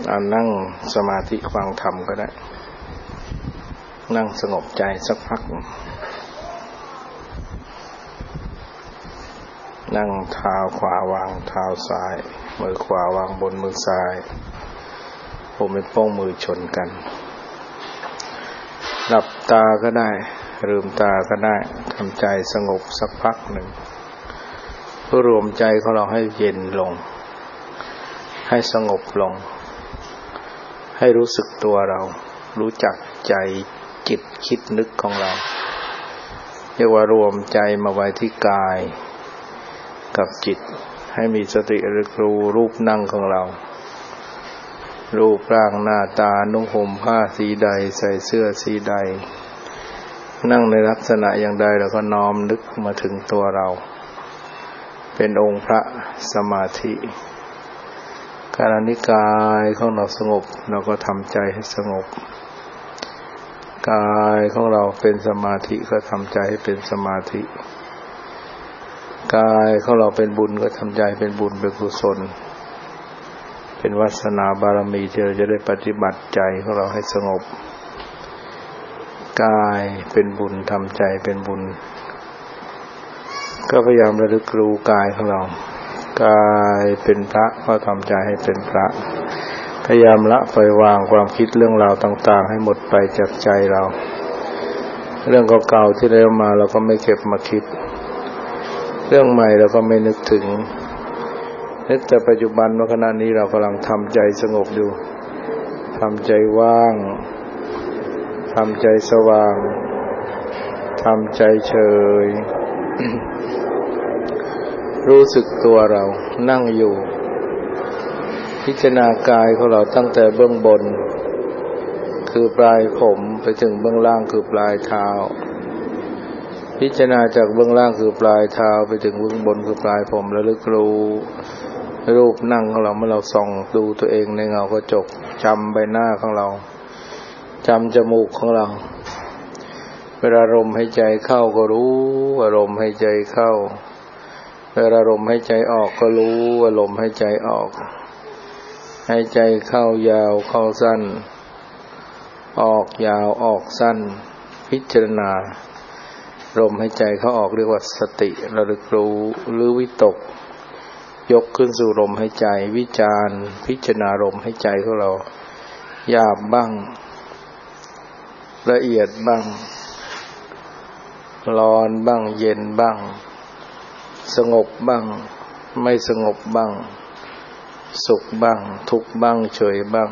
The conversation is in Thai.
นั่งสมาธิฟังธรรมก็ได้นั่งสงบใจสักพักนั่งเท้าขวาวางเท้าซ้ายมือขวาวางบนมือซ้ายผมเป็นโป้งมือชนกันหลับตาก็ได้ลืมตาก็ได้ทำใจสงบสักพักหนึ่งเพื่อรวมใจของเราให้เย็นลงให้สงบลงให้รู้สึกตัวเรารู้จักใจจิตคิดนึกของเราเรียกว่ารวมใจมาไว้ที่กายกับจิตให้มีสติระลึกรู้รูปนั่งของเรารูปร่างหน้าตานุ่งห่มผ้าสีใดใส่เสื้อสีใดนั่งในลักษณะอย่างใดเราก็น้อมนึกมาถึงตัวเราเป็นองค์พระสมาธิการนิกายของเราสงบเราก็ทำใจให้สงบกายของเราเป็นสมาธิก็ทำใจให้เป็นสมาธิกายของเราเป็นบุญก็ทำใจเป็นบุญเป็นกุศลเป็นวาสนาบารมีที่เราจะได้ปฏิบัติใจของเราให้สงบกายเป็นบุญทำใจเป็นบุญก็พยายามระลึกรู้กายของเรากายเป็นพระก็ทำใจให้เป็นพระพยายามละปล่อยวางความคิดเรื่องราวต่างๆให้หมดไปจากใจเราเรื่องเก่าๆที่ได้มาเราก็ไม่เก็บมาคิดเรื่องใหม่เราก็ไม่นึกถึงนึกแต่ปัจจุบันว่าขณะนี้เรากำลังทำใจสงบอยู่ทำใจว่างทำใจสว่างทำใจเฉย รู้สึกตัวเรานั่งอยู่พิจารณากายของเราตั้งแต่เบื้องบนคือปลายผมไปถึงเบื้องล่างคือปลายเท้าพิจารณาจากเบื้องล่างคือปลายเท้าไปถึงเบื้องบนคือปลายผมแล้วระลึกรู้รูปนั่งของเราเมื่อเราส่องดูตัวเองในเงากระจกจำใบหน้าของเราจำจมูกของเราเวลาลมหายใจเข้าก็รู้ว่าลมหายใจเข้าเวลาลมหายใจออกก็รู้ว่าลมหายใจออกหายใจเข้ายาวเข้าสั้นออกยาวออกสั้นพิจารณาลมหายใจเข้าออกเรียกว่าสติระลึกรู้หรือวิตกยกขึ้นสู่ลมหายใจวิจารณ์พิจารณาลมหายใจของเราหยาบบ้างละเอียดบ้างร้อนบ้างเย็นบ้างสงบบ้างไม่สงบบ้างสุขบ้างทุกข์บ้างเฉยบ้าง